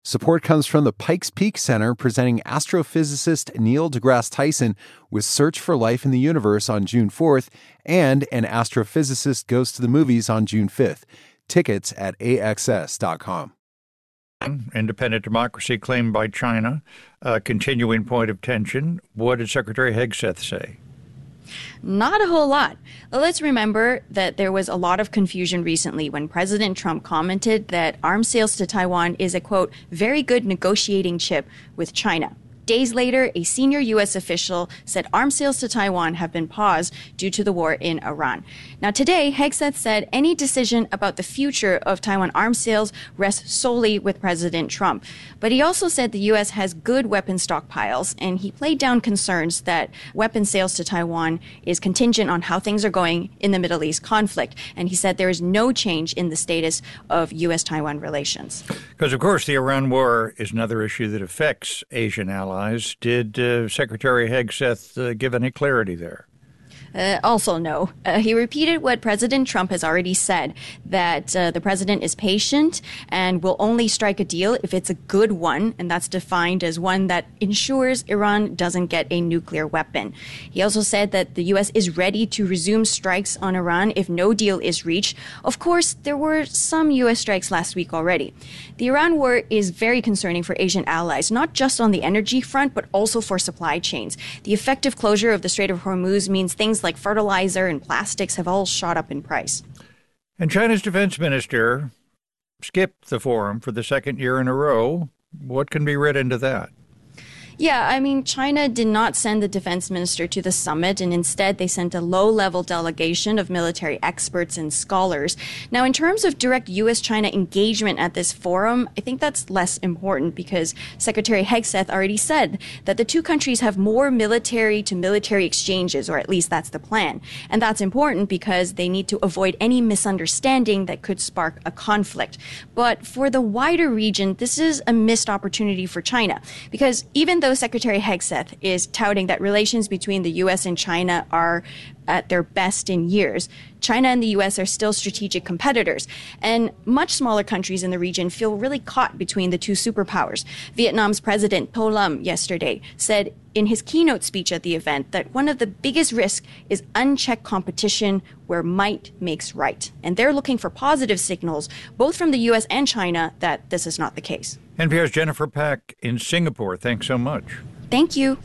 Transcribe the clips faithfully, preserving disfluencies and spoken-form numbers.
Support comes from the Pikes Peak Center, presenting astrophysicist Neil deGrasse Tyson with Search for Life in the Universe on June fourth, and An Astrophysicist Goes to the Movies on June fifth. Tickets at A X S dot com. Independent democracy claimed by China, a continuing point of tension. What did Secretary Hegseth say? Not a whole lot. Let's remember that there was a lot of confusion recently when President Trump commented that arms sales to Taiwan is a, quote, very good negotiating chip with China. Days later, a senior U S official said arms sales to Taiwan have been paused due to the war in Iran. Now today, Hegseth said any decision about the future of Taiwan arms sales rests solely with President Trump. But he also said the U S has good weapon stockpiles, and he played down concerns that weapon sales to Taiwan is contingent on how things are going in the Middle East conflict. And he said there is no change in the status of U S Taiwan relations. Because, of course, the Iran war is another issue that affects Asian allies. Did uh, Secretary Hegseth uh, give any clarity there? Uh, also, no. Uh, he repeated what President Trump has already said, that uh, the president is patient and will only strike a deal if it's a good one, and that's defined as one that ensures Iran doesn't get a nuclear weapon. He also said that the U S is ready to resume strikes on Iran if no deal is reached. Of course, there were some U S strikes last week already. The Iran war is very concerning for Asian allies, not just on the energy front, but also for supply chains. The effective closure of the Strait of Hormuz means things like fertilizer and plastics have all shot up in price. And China's defense minister skipped the forum for the second year in a row. What can be read into that? Yeah, I mean, China did not send the defense minister to the summit, and instead they sent a low-level delegation of military experts and scholars. Now, in terms of direct U S-China engagement at this forum, I think that's less important because Secretary Hegseth already said that the two countries have more military-to-military exchanges, or at least that's the plan. And that's important because they need to avoid any misunderstanding that could spark a conflict. But for the wider region, this is a missed opportunity for China, because even though Secretary Hegseth is touting that relations between the U S and China are at their best in years, China and the U S are still strategic competitors, and much smaller countries in the region feel really caught between the two superpowers. Vietnam's President To Lam yesterday said in his keynote speech at the event that one of the biggest risks is unchecked competition where might makes right. And they're looking for positive signals, both from the U S and China, that this is not the case. N P R's Jennifer Pack in Singapore. Thanks so much. Thank you.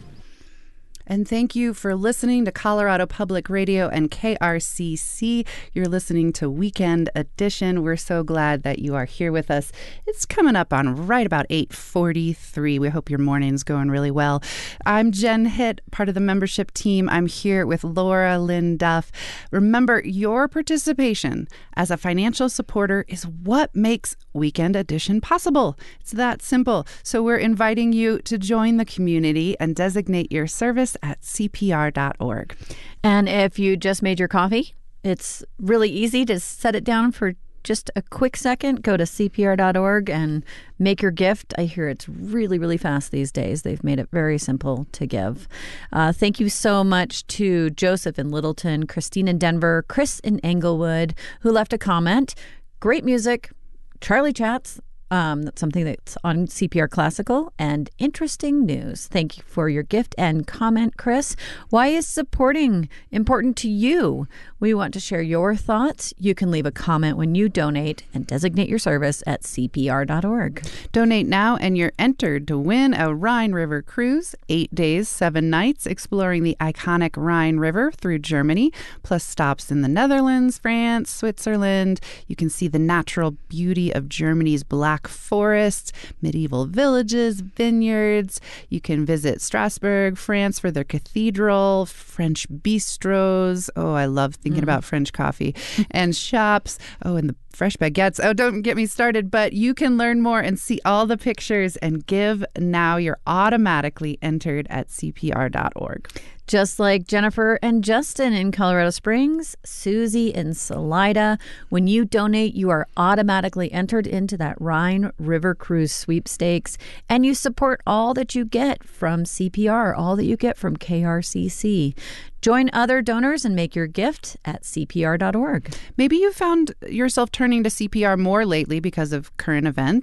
And thank you for listening to Colorado Public Radio and K R C C. You're listening to Weekend Edition. We're so glad that you are here with us. It's coming up on right about eight forty-three. We hope your morning's going really well. I'm Jen Hitt, part of the membership team. I'm here with Laura Lynn Duff. Remember, your participation as a financial supporter is what makes Weekend Edition possible. It's that simple. So we're inviting you to join the community and designate your service at C P R dot org. And if you just made your coffee, it's really easy to set it down for just a quick second. Go to C P R dot org and make your gift. I hear it's really, really fast these days. They've made it very simple to give. Uh, thank you so much to Joseph in Littleton, Christine in Denver, Chris in Englewood, who left a comment. Great music, Charlie Chats. Um, that's something that's on C P R Classical, and interesting news. Thank you for your gift and comment, Chris. Why is supporting important to you? We want to share your thoughts. You can leave a comment when you donate and designate your service at C P R dot org. Donate now and you're entered to win a Rhine River cruise. Eight days, seven nights, exploring the iconic Rhine River through Germany, plus stops in the Netherlands, France, Switzerland. You can see the natural beauty of Germany's Black Forests, medieval villages, vineyards. You can visit Strasbourg, France for their cathedral, French bistros. Oh, I love thinking mm. about French coffee. And shops. Oh, and the fresh baguettes. Oh, don't get me started. But you can learn more and see all the pictures and give now. You're automatically entered at C P R dot org. Just like Jennifer and Justin in Colorado Springs, Susie in Salida, when you donate, you are automatically entered into that Rhine River Cruise sweepstakes, and you support all that you get from C P R, all that you get from K R C C. Join other donors and make your gift at C P R dot org. Maybe you found yourself turning to C P R more lately because of current events.